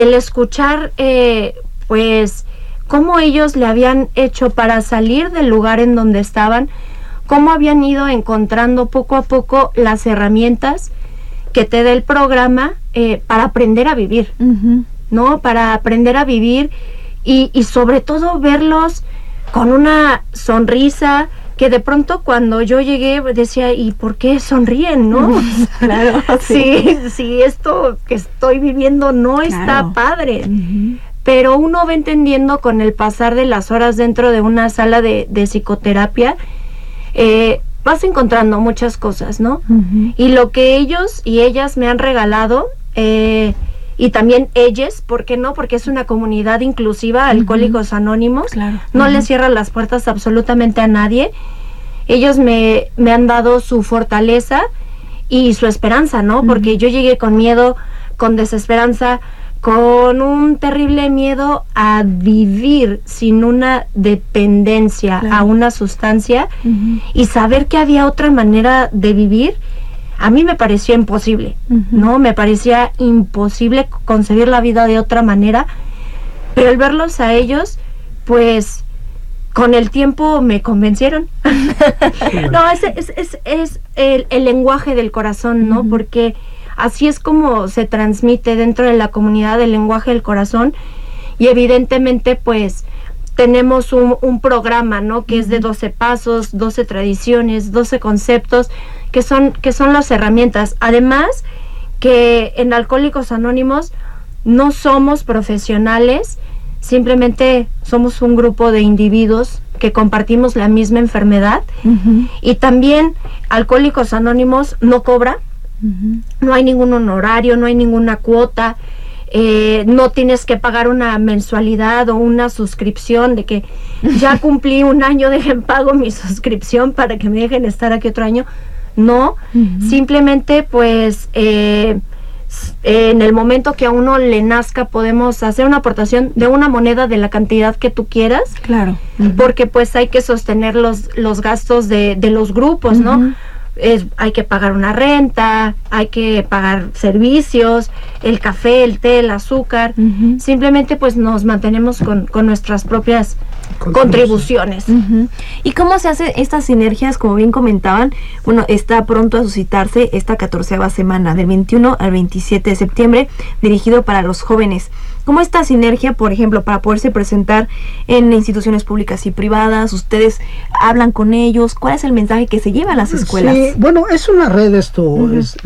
el escuchar, pues, cómo ellos le habían hecho para salir del lugar en donde estaban, cómo habían ido encontrando poco a poco las herramientas que te da el programa para aprender a vivir, ¿no? Para aprender a vivir y sobre todo verlos con una sonrisa, que de pronto cuando yo llegué decía, ¿y por qué sonríen, no? Claro, sí, esto que estoy viviendo no está padre. Pero uno va entendiendo con el pasar de las horas dentro de una sala de psicoterapia, vas encontrando muchas cosas, ¿no? Y lo que ellos y ellas me han regalado, y también ellas, ¿por qué no? Porque es una comunidad inclusiva, Alcohólicos Anónimos, no les cierran las puertas absolutamente a nadie. Ellos me han dado su fortaleza y su esperanza, ¿no? Porque yo llegué con miedo, con desesperanza, con un terrible miedo a vivir sin una dependencia a una sustancia, y saber que había otra manera de vivir, a mí me parecía imposible, ¿no? Me parecía imposible concebir la vida de otra manera, pero al verlos a ellos, pues, con el tiempo me convencieron. No, es el lenguaje del corazón, ¿no? Porque así es como se transmite dentro de la comunidad el lenguaje del corazón, y evidentemente, pues, tenemos un programa, ¿no? Que es de 12 pasos, 12 tradiciones, 12 conceptos, que son las herramientas. Además, que en Alcohólicos Anónimos no somos profesionales, simplemente somos un grupo de individuos que compartimos la misma enfermedad, y también Alcohólicos Anónimos no cobra, no hay ningún honorario, no hay ninguna cuota, no tienes que pagar una mensualidad o una suscripción de que ya cumplí un año, dejen pago mi suscripción para que me dejen estar aquí otro año. No, simplemente pues en el momento que a uno le nazca podemos hacer una aportación de una moneda de la cantidad que tú quieras, porque pues hay que sostener los gastos de los grupos, ¿no? Hay que pagar una renta, hay que pagar servicios, el café, el té, el azúcar, simplemente pues nos mantenemos con nuestras propias contribuciones. ¿Y cómo se hace estas sinergias? Como bien comentaban, bueno, está pronto a suscitarse esta 14ª semana, del 21 al 27 de septiembre, dirigido para los jóvenes. ¿Cómo esta sinergia, por ejemplo, para poderse presentar en instituciones públicas y privadas? ¿Ustedes hablan con ellos? ¿Cuál es el mensaje que se lleva a las escuelas? Sí, bueno, es una red esto,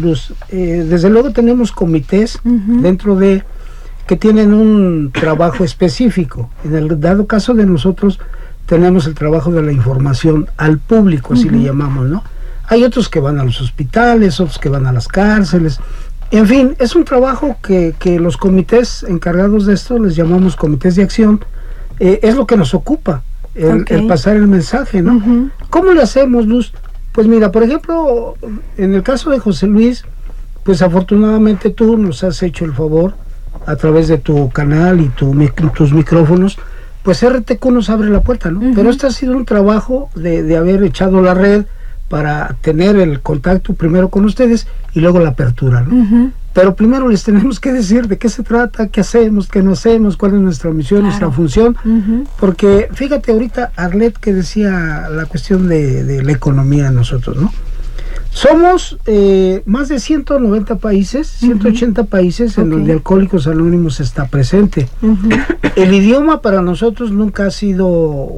desde luego tenemos comités dentro de que tienen un trabajo específico. En el dado caso de nosotros tenemos el trabajo de la información al público, así le llamamos, ¿no? Hay otros que van a los hospitales, otros que van a las cárceles. En fin, es un trabajo que los comités encargados de esto, les llamamos comités de acción, es lo que nos ocupa, el pasar el mensaje, ¿no? ¿Cómo lo hacemos, Luz? Pues mira, por ejemplo, en el caso de José Luis, pues afortunadamente tú nos has hecho el favor, a través de tu canal y tus micrófonos, pues RTQ nos abre la puerta, ¿no? Pero este ha sido un trabajo de haber echado la red para tener el contacto primero con ustedes y luego la apertura, ¿no? Pero primero les tenemos que decir de qué se trata, qué hacemos, qué no hacemos, cuál es nuestra misión, nuestra función, porque fíjate ahorita Arlet que decía la cuestión de la economía de nosotros, ¿no? Somos más de 190 países, 180 países en donde Alcohólicos Anónimos está presente. El idioma para nosotros nunca ha sido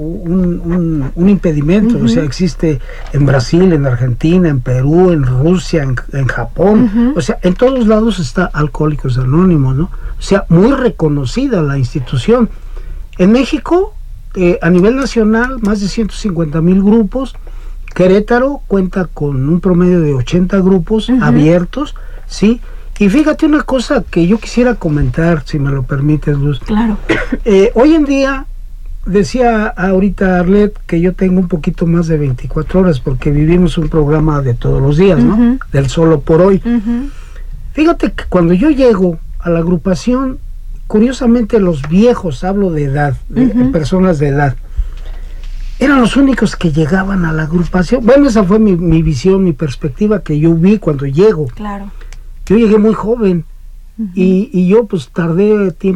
un impedimento, o sea, existe en Brasil, en Argentina, en Perú, en Rusia, en Japón, o sea, en todos lados está Alcohólicos Anónimos, ¿no? O sea, muy reconocida la institución. En México, a nivel nacional, más de 150,000 grupos. Querétaro cuenta con un promedio de 80 grupos abiertos, ¿sí? Y fíjate una cosa que yo quisiera comentar, si me lo permites, Luz. Claro. Hoy en día, decía ahorita Arlet que yo tengo un poquito más de 24 horas porque vivimos un programa de todos los días, ¿no? Del solo por hoy. Fíjate que cuando yo llego a la agrupación, curiosamente los viejos, hablo de edad, de personas de edad, eran los únicos que llegaban a la agrupación. Bueno, esa fue mi visión, mi perspectiva que yo vi cuando llego. Claro. Yo llegué muy joven y yo pues tardé tiempo